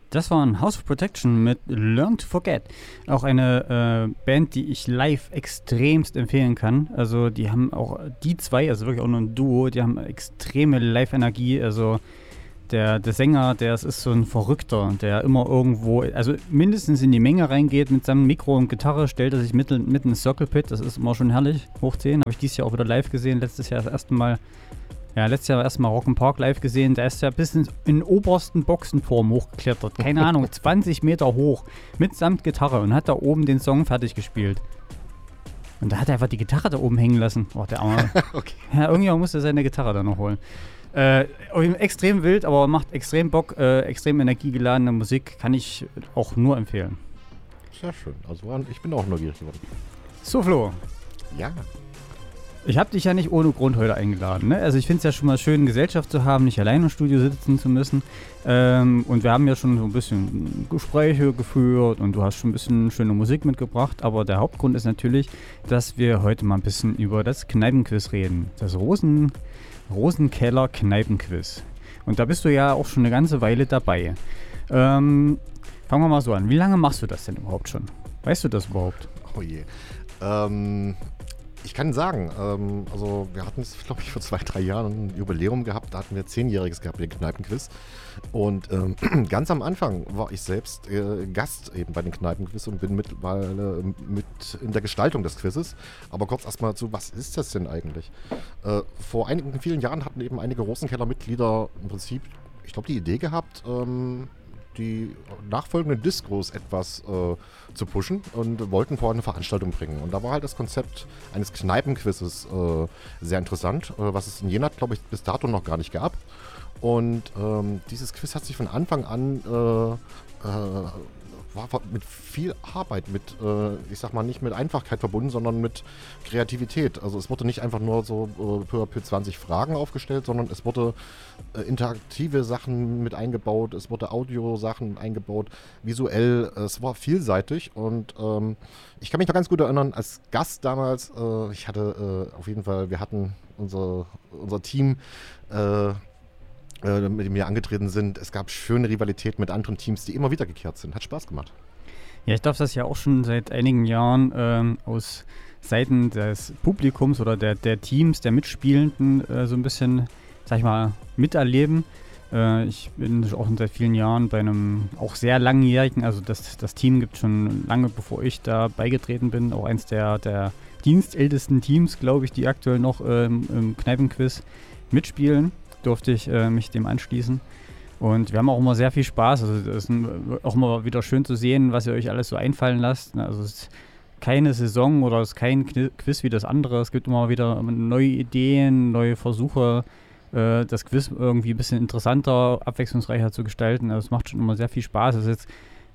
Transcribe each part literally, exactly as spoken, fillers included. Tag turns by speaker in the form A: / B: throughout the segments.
A: Das war ein House of Protection mit Learn to Forget. Auch eine äh, Band, die ich live extremst empfehlen kann. Also die haben auch, die zwei, also wirklich auch nur ein Duo, die haben extreme Live-Energie. Also der, der Sänger, der ist so ein Verrückter, der immer irgendwo, also mindestens in die Menge reingeht mit seinem Mikro und Gitarre, stellt er sich mitten, mitten ins Circle Pit. Das ist immer schon herrlich. Hoch zehn, habe ich dieses Jahr auch wieder live gesehen. Letztes Jahr das erste Mal Ja, letztes Jahr erstmal Rock'n'Park live gesehen. Der ist ja bis in, in den obersten Boxenturm hochgeklettert. Keine Ahnung, zwanzig Meter hoch. Mitsamt Gitarre und hat da oben den Song fertig gespielt. Und da hat er einfach die Gitarre da oben hängen lassen. Oh, der Arme. Okay. Ja, irgendjemand musste seine Gitarre da noch holen. Äh, extrem wild, aber macht extrem Bock. Äh, extrem energiegeladene Musik. Kann ich auch nur empfehlen.
B: Sehr schön. Also ich bin auch neugierig geworden.
A: So, Flo.
B: Ja.
A: Ich habe dich ja nicht ohne Grund heute eingeladen. Ne? Also ich finde es ja schon mal schön, Gesellschaft zu haben, nicht allein im Studio sitzen zu müssen. Ähm, und wir haben ja schon so ein bisschen Gespräche geführt und du hast schon ein bisschen schöne Musik mitgebracht. Aber der Hauptgrund ist natürlich, dass wir heute mal ein bisschen über das Kneipenquiz reden. Das Rosen, Rosenkeller Kneipenquiz. Und da bist du ja auch schon eine ganze Weile dabei. Ähm, fangen wir mal so an. Wie lange machst du das denn überhaupt schon? Weißt du das überhaupt?
B: Oh je. Ähm... Ich kann sagen, ähm, also wir hatten es, glaube ich, vor zwei, drei Jahren ein Jubiläum gehabt, da hatten wir zehnjähriges gehabt, den Kneipenquiz. Und ähm, ganz am Anfang war ich selbst äh, Gast eben bei den Kneipenquiz und bin mittlerweile mit in der Gestaltung des Quizzes. Aber kurz erstmal dazu, was ist das denn eigentlich? Äh, vor einigen vielen Jahren hatten eben einige Rosenkeller-Mitglieder im Prinzip, ich glaube, die Idee gehabt, ähm, die nachfolgenden Discos etwas äh, zu pushen und wollten vorher eine Veranstaltung bringen. Und da war halt das Konzept eines Kneipenquizzes äh, sehr interessant, äh, was es in Jena, glaube ich, bis dato noch gar nicht gab. Und ähm, dieses Quiz hat sich von Anfang an äh, äh, war mit viel Arbeit, mit, äh, ich sag mal, nicht mit Einfachkeit verbunden, sondern mit Kreativität. Also es wurde nicht einfach nur so äh, peu à peu zwanzig Fragen aufgestellt, sondern es wurde äh, interaktive Sachen mit eingebaut, es wurde Audio-Sachen eingebaut, visuell, äh, es war vielseitig und ähm, ich kann mich noch ganz gut erinnern, als Gast damals, äh, ich hatte äh, auf jeden Fall, wir hatten unser, unser Team, äh, mit dem wir angetreten sind. Es gab schöne Rivalität mit anderen Teams, die immer wiedergekehrt sind. Hat Spaß gemacht.
A: Ja, ich darf das ja auch schon seit einigen Jahren ähm, aus Seiten des Publikums oder der, der Teams, der Mitspielenden äh, so ein bisschen, sag ich mal, miterleben. Äh, ich bin auch seit vielen Jahren bei einem auch sehr langjährigen, also das, das Team gibt schon lange bevor ich da beigetreten bin, auch eins der, der dienstältesten Teams, glaube ich, die aktuell noch ähm, im Kneipenquiz mitspielen. Durfte ich äh, mich dem anschließen. Und wir haben auch immer sehr viel Spaß. Also es ist auch immer wieder schön zu sehen, was ihr euch alles so einfallen lasst. Also es ist keine Saison oder es ist kein Quiz wie das andere. Es gibt immer wieder neue Ideen, neue Versuche, äh, das Quiz irgendwie ein bisschen interessanter, abwechslungsreicher zu gestalten. Also es macht schon immer sehr viel Spaß. Also jetzt,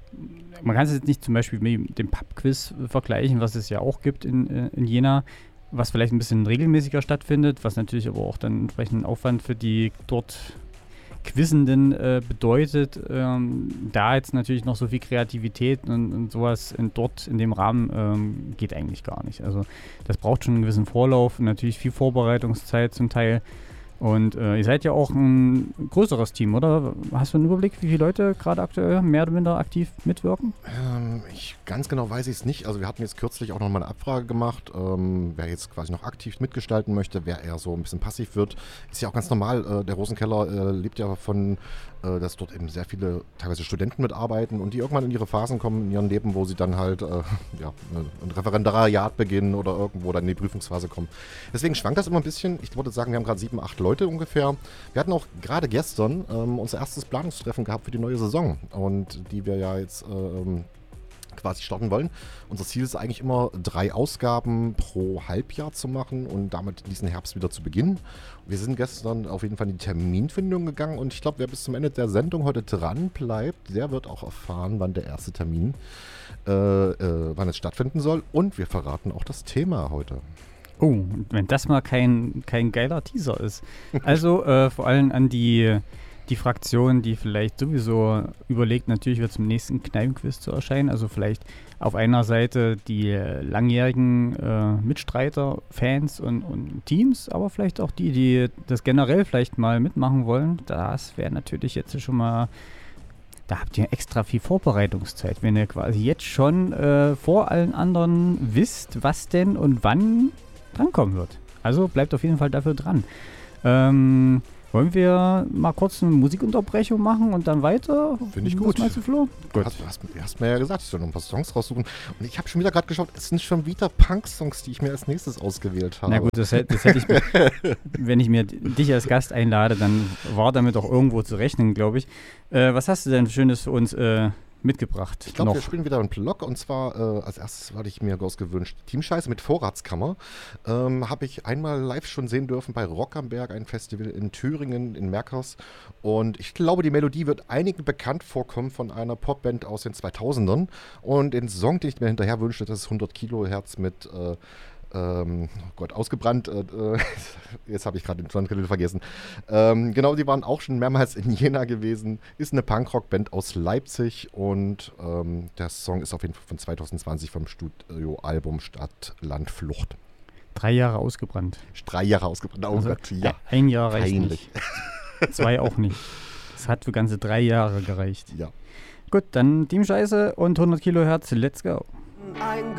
A: man kann es jetzt nicht zum Beispiel mit dem Pub-Quiz vergleichen, was es ja auch gibt in, in Jena, was vielleicht ein bisschen regelmäßiger stattfindet, was natürlich aber auch dann entsprechenden Aufwand für die dort Quizenden äh, bedeutet. Ähm, da jetzt natürlich noch so viel Kreativität und, und sowas in, dort in dem Rahmen ähm, geht eigentlich gar nicht. Also das braucht schon einen gewissen Vorlauf und natürlich viel Vorbereitungszeit zum Teil. Und äh, ihr seid ja auch ein größeres Team, oder? Hast du einen Überblick, wie viele Leute gerade aktuell mehr oder minder aktiv mitwirken?
B: Ähm, ich, ganz genau weiß ich es nicht. Also wir hatten jetzt kürzlich auch noch mal eine Abfrage gemacht, ähm, wer jetzt quasi noch aktiv mitgestalten möchte, wer eher so ein bisschen passiv wird. Ist ja auch ganz normal. Äh, der Rosenkeller äh, lebt ja von, äh, dass dort eben sehr viele teilweise Studenten mitarbeiten und die irgendwann in ihre Phasen kommen in ihrem Leben, wo sie dann halt äh, ja, ein Referendariat beginnen oder irgendwo dann in die Prüfungsphase kommen. Deswegen schwankt das immer ein bisschen. Ich würde sagen, wir haben gerade sieben, acht Leute ungefähr. Wir hatten auch gerade gestern ähm, unser erstes Planungstreffen gehabt für die neue Saison und die wir ja jetzt ähm, quasi starten wollen. Unser Ziel ist eigentlich immer, drei Ausgaben pro Halbjahr zu machen und damit diesen Herbst wieder zu beginnen. Wir sind gestern auf jeden Fall in die Terminfindung gegangen und ich glaube, wer bis zum Ende der Sendung heute dran bleibt, der wird auch erfahren, wann der erste Termin, äh, äh, wann es stattfinden soll und wir verraten auch das Thema heute.
A: Oh, wenn das mal kein, kein geiler Teaser ist. Also äh, vor allem an die, die Fraktion, die vielleicht sowieso überlegt, natürlich wird zum nächsten Kneipenquiz zu erscheinen. Also vielleicht auf einer Seite die langjährigen äh, Mitstreiter, Fans und, und Teams, aber vielleicht auch die, die das generell vielleicht mal mitmachen wollen. Das wäre natürlich jetzt schon mal da habt ihr extra viel Vorbereitungszeit, wenn ihr quasi jetzt schon äh, vor allen anderen wisst, was denn und wann drankommen wird. Also bleibt auf jeden Fall dafür dran. Ähm, wollen wir mal kurz eine Musikunterbrechung machen und dann weiter?
B: Finde ich
A: Was
B: gut.
A: meinst du, Flo?
B: Du hast, hast, hast mir ja gesagt, ich soll noch ein paar Songs raussuchen. Und ich habe schon wieder gerade geschaut, es sind schon wieder Punk-Songs, die ich mir als nächstes ausgewählt habe.
A: Na gut, das, hätt- das hätte ich, wenn ich mir dich als Gast einlade, dann war damit auch irgendwo zu rechnen, glaube ich. Äh, was hast du denn Schönes für uns äh, mitgebracht?
B: Ich glaube,
A: noch?
B: wir spielen wieder einen Block und zwar äh, als erstes hatte ich mir ausgewünscht Teamscheiße mit Vorratskammer. Ähm, habe ich einmal live schon sehen dürfen bei Rock am Berg, ein Festival in Thüringen, in Merkers. Und ich glaube, die Melodie wird einigen bekannt vorkommen von einer Popband aus den zweitausendern. Und den Song, den ich mir hinterher wünschte, das ist hundert Kilohertz mit äh, Ähm, oh Gott, ausgebrannt. Äh, äh, jetzt habe ich gerade den Songtitel vergessen. Ähm, genau, die waren auch schon mehrmals in Jena gewesen. Ist eine Punkrock-Band aus Leipzig und ähm, der Song ist auf jeden Fall von zwanzig zwanzig vom Studioalbum Stadt, Land, Flucht.
A: Drei Jahre ausgebrannt.
B: Drei Jahre ausgebrannt. Oh
A: Also,
B: Gott, ja.
A: Ein Jahr reicht
B: Peinlich.
A: nicht. Zwei auch nicht. Es hat für ganze drei Jahre gereicht.
B: Ja.
A: Gut, dann Teamscheiße und hundert Kilohertz. Let's go.
C: Ein